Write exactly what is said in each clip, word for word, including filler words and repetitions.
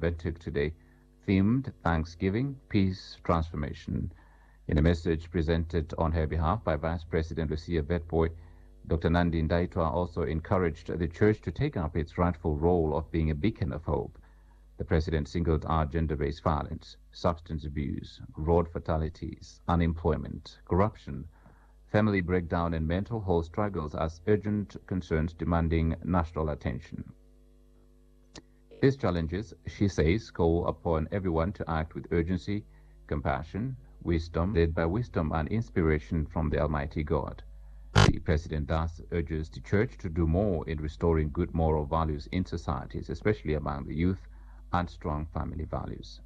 Windhoek today, themed Thanksgiving, Peace, Transformation. In a message presented on her behalf by Vice President Lucia Wetboy, Doctor Nandi Ndaitwah also encouraged the church to take up its rightful role of being a beacon of hope. The president singled out gender-based violence, substance abuse, road fatalities, unemployment, corruption, family breakdown, and mental health struggles as urgent concerns demanding national attention. These challenges, she says, call upon everyone to act with urgency, compassion, wisdom, led by wisdom and inspiration from the Almighty God. The President thus urges the Church to do more in restoring good moral values in societies, especially among the youth, and strong family values.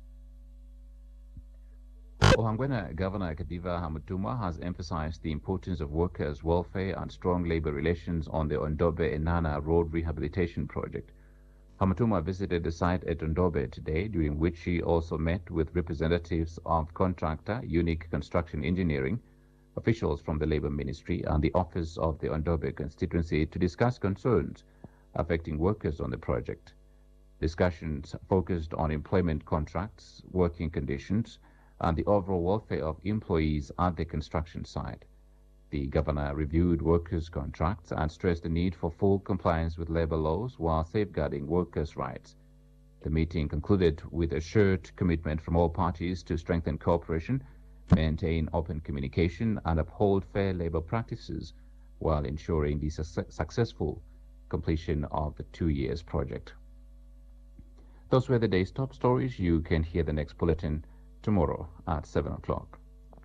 Ohangwena Governor Kadiva Hamatuma has emphasized the importance of workers' welfare and strong labor relations on the Ondobe Enana Road Rehabilitation Project. Hamatuma visited the site at Ondobe today, during which she also met with representatives of contractor Unique Construction Engineering, officials from the Labour Ministry and the Office of the Ondobe constituency to discuss concerns affecting workers on the project. Discussions focused on employment contracts, working conditions, and the overall welfare of employees at the construction site. The governor reviewed workers' contracts and stressed the need for full compliance with labor laws while safeguarding workers' rights. The meeting concluded with a shared commitment from all parties to strengthen cooperation, maintain open communication, and uphold fair labor practices while ensuring the su successful completion of the two years project. Those were the day's top stories. You can hear the next bulletin tomorrow at seven o'clock.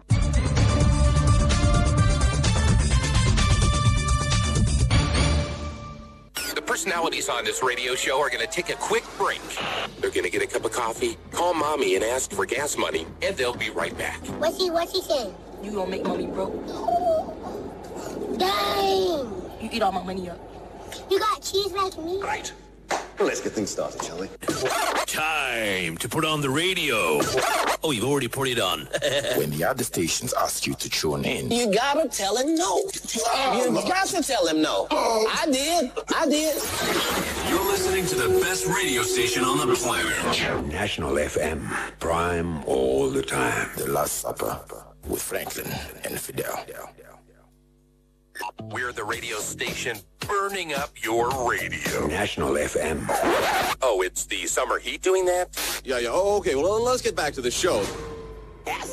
The personalities on this radio show are going to take a quick break. They're going to get a cup of coffee, call mommy and ask for gas money, and they'll be right back. What's he, what's he saying? You gonna make mommy broke? Dang! You eat all my money up. You got cheese like me? Right. Well, let's get things started, shall we? Time to put on the radio. Oh, you've already put it on. When the other stations ask you to tune in, you gotta tell him no. You got to tell him no. I did. I did. You're listening to the best radio station on the planet. National F M, prime all the time. The Last Supper with Franklin and Fidel. We're the radio station burning up your radio. National F M. Oh, it's the summer heat doing that? Yeah, yeah. Oh, okay. Well, let's get back to the show.